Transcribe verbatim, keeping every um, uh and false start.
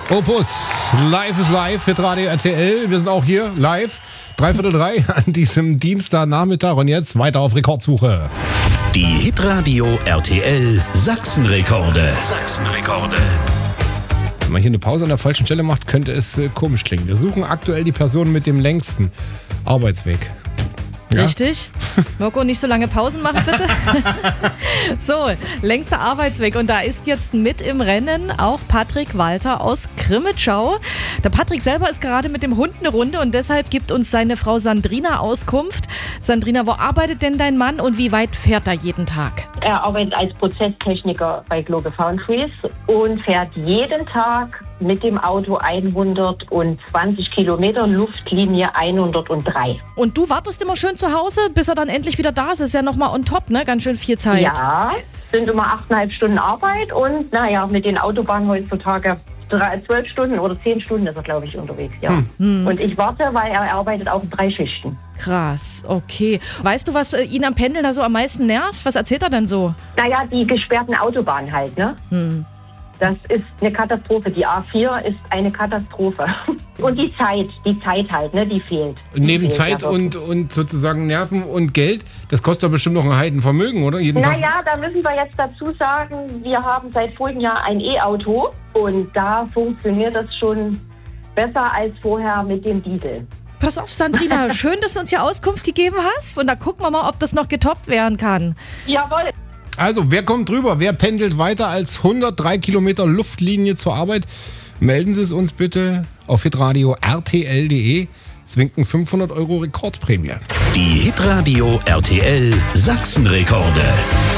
Opus, live ist live, Hitradio R T L. Wir sind auch hier live, dreiviertel drei an diesem Dienstagnachmittag und jetzt weiter auf Rekordsuche. Die Hitradio R T L Sachsenrekorde. Sachsenrekorde. Wenn man hier eine Pause an der falschen Stelle macht, könnte es äh, komisch klingen. Wir suchen aktuell die Person mit dem längsten Arbeitsweg. Ja? Richtig. Mirko, nicht so lange Pausen machen, bitte. So, längster Arbeitsweg. Und da ist jetzt mit im Rennen auch Patrick Walter aus Crimmitschau. Der Patrick selber ist gerade mit dem Hund eine Runde und deshalb gibt uns seine Frau Sandrina Auskunft. Sandrina, wo arbeitet denn dein Mann und wie weit fährt er jeden Tag? Er arbeitet als Prozesstechniker bei Globe Foundries und fährt jeden Tag mit dem Auto hundertzwanzig Kilometer, Luftlinie hundertdrei. Und du wartest immer schön zu Hause, bis er dann endlich wieder da ist. Das ist ja nochmal on top, ne? Ganz schön viel Zeit. Ja, sind immer achteinhalb Stunden Arbeit und naja, mit den Autobahnen heutzutage drei, zwölf Stunden oder zehn Stunden ist er, glaube ich, unterwegs. Ja. Hm. Und ich warte, weil er arbeitet auch in drei Schichten. Krass, okay. Weißt du, was äh, ihn am Pendeln da so am meisten nervt? Was erzählt er denn so? Naja, die gesperrten Autobahnen halt, ne? Hm. Das ist eine Katastrophe. Die A vier ist eine Katastrophe. Und die Zeit, die Zeit halt, ne, die fehlt. Die Neben fehlt Zeit und, und sozusagen Nerven und Geld, das kostet doch bestimmt noch ein Heidenvermögen, oder? Jeden naja, da müssen wir jetzt dazu sagen, wir haben seit vorigen Jahr ein E-Auto und da funktioniert das schon besser als vorher mit dem Diesel. Pass auf, Sandrina, schön, dass du uns hier Auskunft gegeben hast und da gucken wir mal, ob das noch getoppt werden kann. Jawohl. Also, wer kommt drüber? Wer pendelt weiter als hundertdrei Kilometer Luftlinie zur Arbeit? Melden Sie es uns bitte auf hitradio R T L punkt de. Es winken fünfhundert Euro Rekordprämie. Die Hitradio R T L Sachsenrekorde.